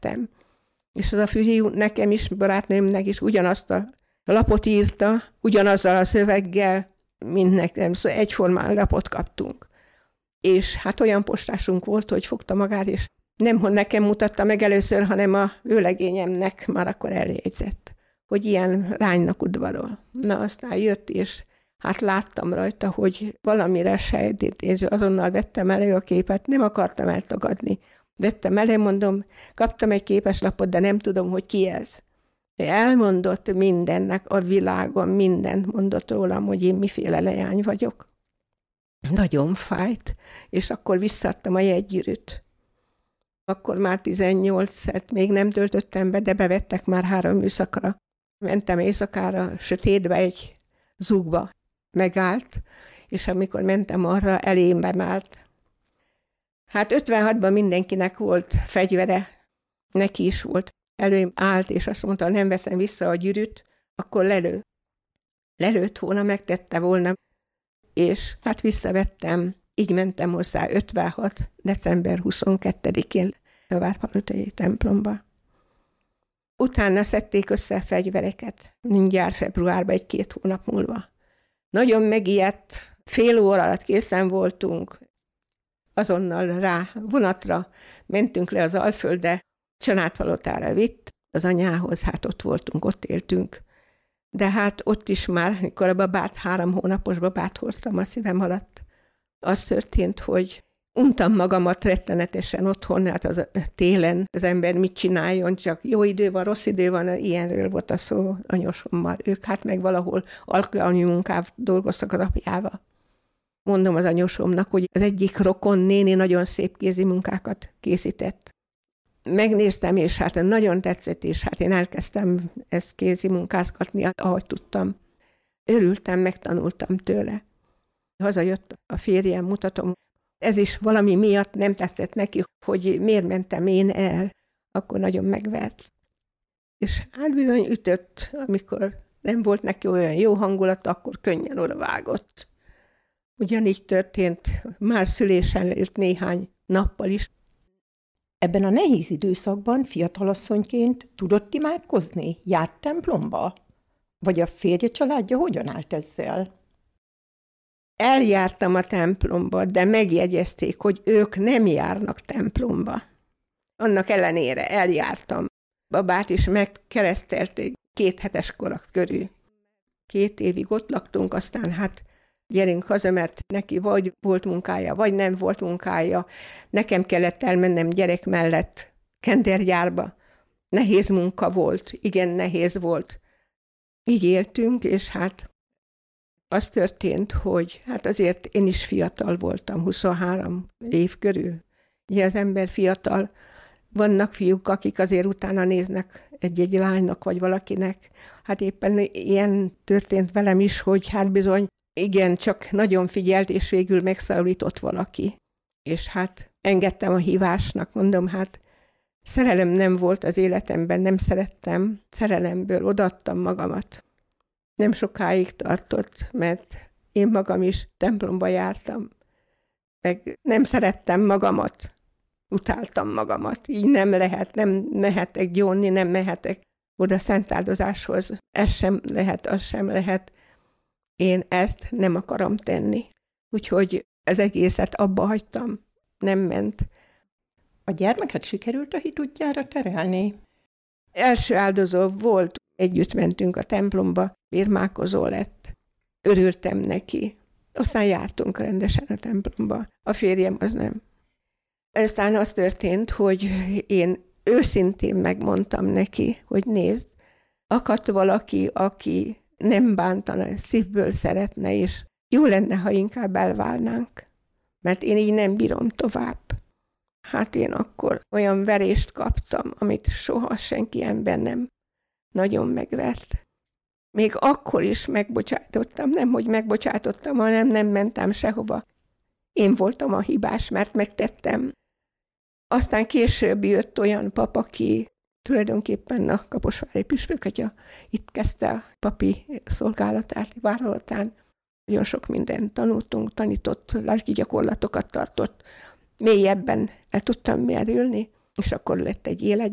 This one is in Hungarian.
vettem. És az a fiú nekem is, barátnőmnek is ugyanazt a lapot írta, ugyanazzal a szöveggel, mint nekem. Szóval egyformán lapot kaptunk. És hát olyan postásunk volt, hogy fogta magát, és nem nekem mutatta meg először, hanem a vőlegényemnek már akkor eljegyzett, hogy ilyen lánynak udvarol. Na, aztán jött, és hát láttam rajta, hogy valamire sejtét, és azonnal vettem elő a képet, nem akartam eltagadni. Vettem elő, mondom, kaptam egy képeslapot, de nem tudom, hogy ki ez. Elmondott mindennek a világon, mindent mondott rólam, hogy én miféle leány vagyok. Nagyon fájt, és akkor visszaadtam a jegygyűrűt. Akkor már 18-et még nem töltöttem be, de bevettek már 3 műszakra. Mentem éjszakára, sötétbe egy zugba. Megállt, és amikor mentem arra, elémbe állt. Hát 56-ban mindenkinek volt fegyvere, neki is volt. Elém állt, és azt mondta, nem veszem vissza a gyűrűt, akkor lelő. Lelőtt volna, megtette volna, és hát visszavettem, így mentem hozzá 56. december 22-én a Várpalotai templomba. Utána szedték össze a fegyvereket, mindjárt februárban, 1-2 hónap múlva. Nagyon megijedt, fél óra alatt készen voltunk, azonnal rá vonatra mentünk le az Alföldre, Családpalotára vitt, az anyához, hát ott voltunk, ott éltünk. De hát ott is már, amikor a babát, 3 hónapos babát hordtam a szívem alatt, az történt, hogy untam magamat rettenetesen otthon, hát az télen az ember mit csináljon, csak jó idő van, rossz idő van, ilyenről volt a szó anyósommal. Ők hát meg valahol alkalmi munkát dolgoztak az apjával. Mondom az anyósomnak, hogy az egyik rokon néni nagyon szép kézi munkákat készített. Megnéztem, és hát nagyon tetszett, és hát én elkezdtem ezt kézi munkázgatni, ahogy tudtam. Örültem, megtanultam tőle. Hazajött a férjem, mutatom. Ez is valami miatt nem tetszett neki, hogy miért mentem én el. Akkor nagyon megvert. És hát bizony ütött, amikor nem volt neki olyan jó hangulata, akkor könnyen odavágott. Ugyanígy történt, már szülésen lőtt néhány nappal is. Ebben a nehéz időszakban fiatalasszonyként tudott imádkozni? Járt templomba? Vagy a férje családja hogyan állt ezzel? Eljártam a templomba, de megjegyezték, hogy ők nem járnak templomba. Annak ellenére eljártam. Babát is megkeresztelték 2 hetes korak körül. 2 évig ott laktunk, aztán hát gyerünk haza, mert neki vagy volt munkája, vagy nem volt munkája. Nekem kellett elmennem gyerek mellett kendergyárba. Nehéz munka volt, igen nehéz volt. Így éltünk, és hát az történt, hogy hát azért én is fiatal voltam, 23 év körül. Ugye az ember fiatal, vannak fiúk, akik azért utána néznek egy lánynak, vagy valakinek. Hát éppen ilyen történt velem is, hogy hát bizony, igen, csak nagyon figyelt, és végül megszólított valaki. És hát engedtem a hívásnak, mondom, hát szerelem nem volt az életemben, nem szerettem, szerelemből odaadtam magamat. Nem sokáig tartott, mert én magam is templomba jártam, meg nem szerettem magamat, utáltam magamat, így nem lehet, nem mehetek gyónni, nem mehetek oda szentáldozáshoz, ez sem lehet, az sem lehet. Én ezt nem akarom tenni. Úgyhogy az egészet abba hagytam, nem ment. A gyermeket sikerült a hit útjára terelni? Első áldozó volt, együtt mentünk a templomba, birmálkozó lett. Örültem neki. Aztán jártunk rendesen a templomba. A férjem az nem. Aztán az történt, hogy én őszintén megmondtam neki, hogy nézd, akadt valaki, aki nem bántana, szívből szeretne, és jó lenne, ha inkább elválnánk, mert én így nem bírom tovább. Hát én akkor olyan verést kaptam, amit soha senki ember nem nagyon megvert. Még akkor is megbocsátottam, nem hogy megbocsátottam, hanem nem mentem sehova. Én voltam a hibás, mert megtettem. Aztán később jött olyan pap, aki tulajdonképpen a kaposvári püspökatya itt kezdte a papi szolgálatát, vállalatán. Nagyon sok mindent tanultunk, tanított, lelki gyakorlatokat tartott. Mélyebben el tudtam merülni, és akkor lett egy